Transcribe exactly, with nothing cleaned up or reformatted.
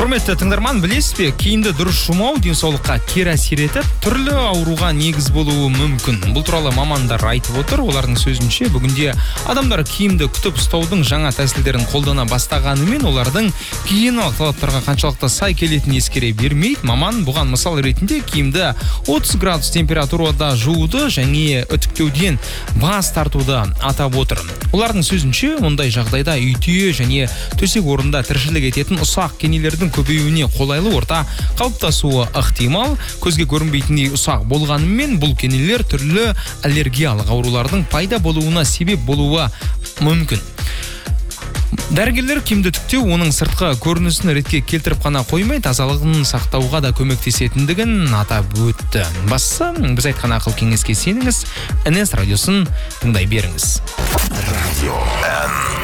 Құрметті тыңдарман, білесіз бе, киімді дұрыс жумау денсаулыққа кері әсер етіп, түрлі ауруға негіз болуы мүмкін. Бұл туралы мамандар айтып отыр. Олардың сөзінше, бүгінде адамдар киімді күтіп ұстаудың жаңа тәсілдерін қолдана бастағанымен, олардың гигиеналық талаптарға қаншалықты сай келетінін ескере бермейді. Маман бұған мысал ретінде киімді отыз градус температурада жууды және үтіктеуден бас тартуды атап отыр. Олардың сөзінше, ондай жағдайда үйде және төсек орында тіршілік ететін ұсақ кенелердің көбеюіне қолайлы орта қалыптасуы ықтимал. Көзге көрінбейтіндей ұсақ болғанымен, бұл кенелер түрлі аллергиялық аурулардың пайда болуына себеп болуы мүмкін. Дәрігерлер киімді үтіктеу оның сыртқы көрінісін ретке келтіріп қана қоймай, тазалығын сақтауға да көмектесетіндігін атап өтті. Бастысы, біз айтқан ақыл кеңеске сеніңіз, эн эс радиосын тыңдай беріңіз. Радио Н.